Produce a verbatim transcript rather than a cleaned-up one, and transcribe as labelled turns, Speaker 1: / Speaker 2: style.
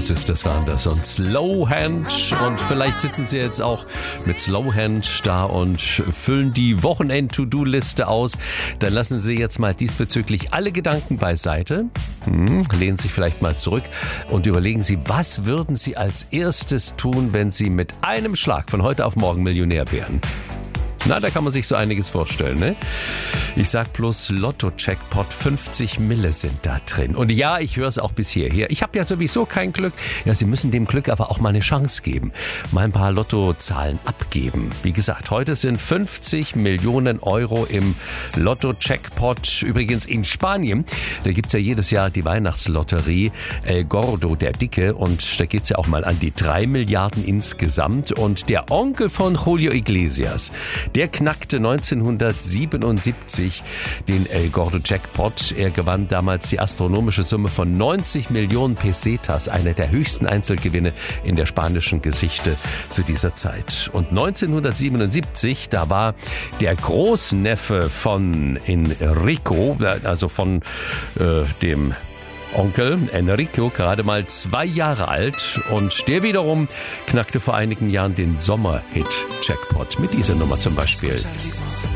Speaker 1: Genesis, das waren das. Und Slowhand. Und vielleicht sitzen Sie jetzt auch mit Slowhand da und füllen die Wochenend-To-Do-Liste aus. Dann lassen Sie jetzt mal diesbezüglich alle Gedanken beiseite. Hm, lehnen sich vielleicht mal zurück und überlegen Sie, was würden Sie als erstes tun, wenn Sie mit einem Schlag von heute auf morgen Millionär wären? Na, da kann man sich so einiges vorstellen, ne? Ich sag bloß Lotto-Jackpot, fünfzig Mille sind da drin. Und ja, ich höre es auch bis hierher. Ich habe ja sowieso kein Glück. Ja, Sie müssen dem Glück aber auch mal eine Chance geben. Mal ein paar Lottozahlen abgeben. Wie gesagt, heute sind fünfzig Millionen Euro im Lotto-Jackpot. Übrigens in Spanien, da gibt's ja jedes Jahr die Weihnachtslotterie El Gordo, der Dicke. Und da geht's ja auch mal an die drei Milliarden insgesamt. Und der Onkel von Julio Iglesias, der knackte neunzehnhundertsiebenundsiebzig den El Gordo Jackpot. Er gewann damals die astronomische Summe von neunzig Millionen Pesetas, einer der höchsten Einzelgewinne in der spanischen Geschichte zu dieser Zeit. Und neunzehnhundertsiebenundsiebzig, da war der Großneffe von Enrico, also von äh, dem Onkel Enrico, gerade mal zwei Jahre alt, und der wiederum knackte vor einigen Jahren den Sommerhit-Jackpot mit dieser Nummer zum Beispiel.